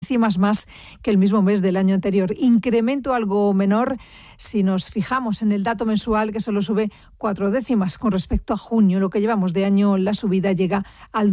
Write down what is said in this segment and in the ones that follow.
décimas más que el mismo mes del año anterior. Incremento algo menor si nos fijamos en el dato mensual, que solo sube 4 décimas con respecto a junio. Lo que llevamos de año, la subida llega al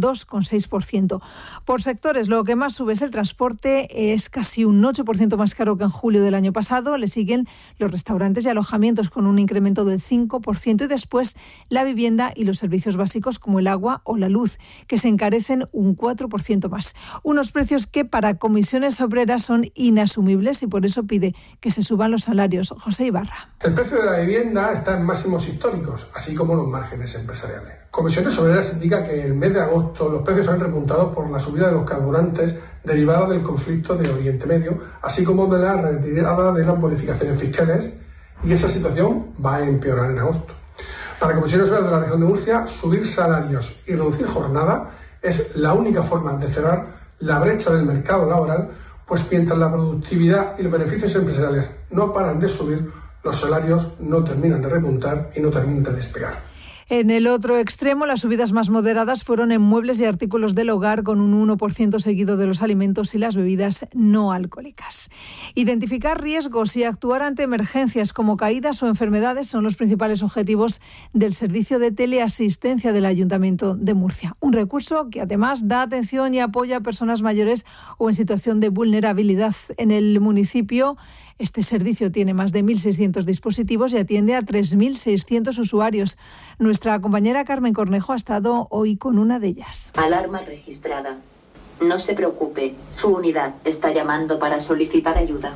2,6%. Por sectores, lo que más sube es el transporte, es casi un 8% más caro que en julio del año pasado. Le siguen los restaurantes y alojamientos con un incremento del 5% y después la vivienda y los servicios básicos como el agua o la luz, que se encarecen un 4% más. Unos precios que para comisiones obreras son inasumibles y por eso pide que se suban los salarios. José Ibarra. El precio de la vivienda está en máximos históricos, así como los márgenes empresariales. Comisiones Obreras indica que en el mes de agosto los precios han repuntado por la subida de los carburantes derivada del conflicto de Oriente Medio, así como de la retirada de las bonificaciones fiscales, y esa situación va a empeorar en agosto. Para Comisiones Obreras de la región de Murcia, subir salarios y reducir jornada es la única forma de cerrar la brecha del mercado laboral, pues mientras la productividad y los beneficios empresariales no paran de subir, los salarios no terminan de repuntar y no terminan de despegar. En el otro extremo, las subidas más moderadas fueron en muebles y artículos del hogar, con un 1% seguido de los alimentos y las bebidas no alcohólicas. Identificar riesgos y actuar ante emergencias como caídas o enfermedades son los principales objetivos del servicio de teleasistencia del Ayuntamiento de Murcia. Un recurso que además da atención y apoya a personas mayores o en situación de vulnerabilidad. En el municipio, este servicio tiene más de 1.600 dispositivos y atiende a 3.600 usuarios. Nuestra compañera Carmen Cornejo ha estado hoy con una de ellas. Alarma registrada. No se preocupe, su unidad está llamando para solicitar ayuda.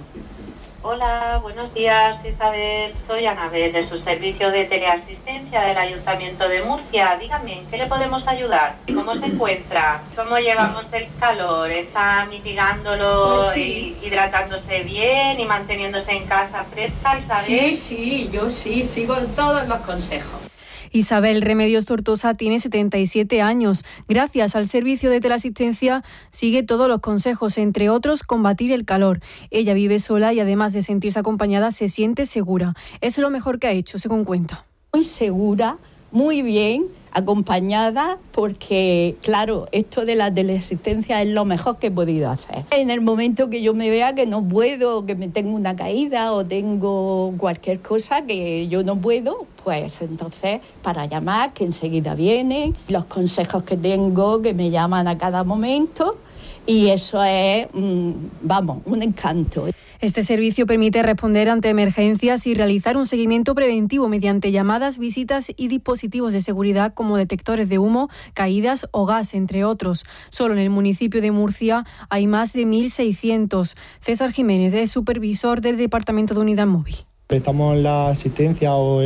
Hola, buenos días, Isabel. Soy Anabel, de su servicio de teleasistencia del Ayuntamiento de Murcia. Dígame, ¿en qué le podemos ayudar? ¿Cómo se encuentra? ¿Cómo llevamos el calor? ¿Está mitigándolo y hidratándose bien y manteniéndose en casa fresca, Isabel? Sí, yo sigo todos los consejos. Isabel Remedios Tortosa tiene 77 años. Gracias al servicio de teleasistencia sigue todos los consejos, entre otros combatir el calor. Ella vive sola y además de sentirse acompañada se siente segura. Es lo mejor que ha hecho, según cuenta. Muy segura, muy bien acompañada, porque claro, esto de la teleasistencia es lo mejor que he podido hacer. En el momento que yo me vea que no puedo, que me tengo una caída o tengo cualquier cosa que yo no puedo, pues entonces para llamar, que enseguida vienen, los consejos que tengo, que me llaman a cada momento, y eso es, un encanto. Este servicio permite responder ante emergencias y realizar un seguimiento preventivo mediante llamadas, visitas y dispositivos de seguridad como detectores de humo, caídas o gas, entre otros. Solo en el municipio de Murcia hay más de 1.600. César Jiménez es supervisor del Departamento de Unidad Móvil. Prestamos la asistencia o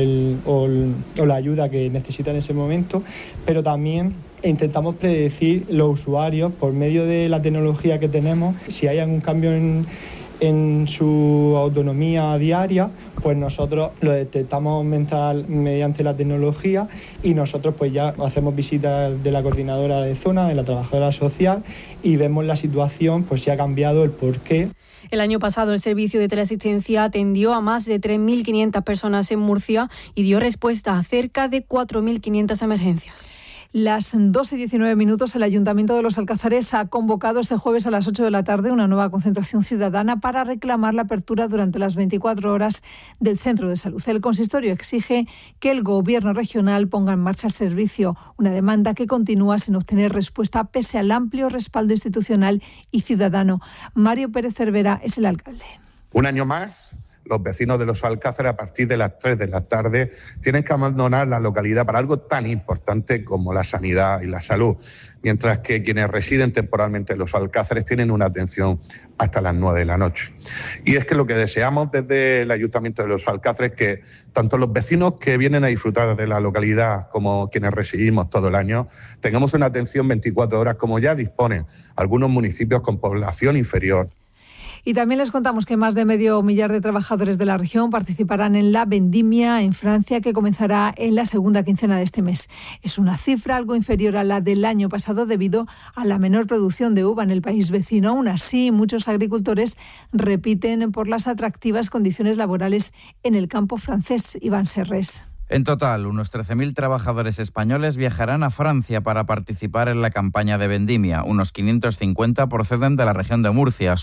la ayuda que necesitan en ese momento, pero también intentamos predecir los usuarios por medio de la tecnología que tenemos. Si hay algún cambio en su autonomía diaria, pues nosotros lo detectamos mediante la tecnología, y nosotros pues ya hacemos visitas de la coordinadora de zona, de la trabajadora social, y vemos la situación, pues si ha cambiado, el porqué. El año pasado el servicio de teleasistencia atendió a más de 3.500 personas en Murcia y dio respuesta a cerca de 4.500 emergencias. Las 2:19, el Ayuntamiento de Los Alcázares ha convocado este jueves a las 8 de la tarde una nueva concentración ciudadana para reclamar la apertura durante las 24 horas del centro de salud. El consistorio exige que el Gobierno regional ponga en marcha el servicio, una demanda que continúa sin obtener respuesta pese al amplio respaldo institucional y ciudadano. Mario Pérez Cervera es el alcalde. Un año más, los vecinos de Los Alcázares, a partir de las 3 de la tarde, tienen que abandonar la localidad para algo tan importante como la sanidad y la salud, mientras que quienes residen temporalmente en Los Alcázares tienen una atención hasta las 9 de la noche. Y es que lo que deseamos desde el Ayuntamiento de Los Alcázares es que tanto los vecinos que vienen a disfrutar de la localidad como quienes residimos todo el año tengamos una atención 24 horas, como ya disponen algunos municipios con población inferior. Y también les contamos que más de 500.000 de trabajadores de la región participarán en la vendimia en Francia, que comenzará en la segunda quincena de este mes. Es una cifra algo inferior a la del año pasado debido a la menor producción de uva en el país vecino. Aún así, muchos agricultores repiten por las atractivas condiciones laborales en el campo francés. Iván Serres. En total, unos 13.000 trabajadores españoles viajarán a Francia para participar en la campaña de vendimia. Unos 550 proceden de la región de Murcia.